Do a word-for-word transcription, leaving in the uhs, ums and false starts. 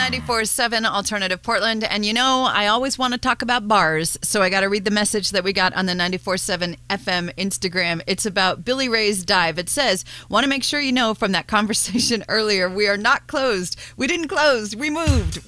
ninety-four seven Alternative Portland. And you know, I always want to talk about bars, so I got to read the message that we got on the ninety-four seven F M Instagram. It's about Billy Ray's Dive. It says, want to make sure you know from that conversation earlier, we are not closed. We didn't close. We moved.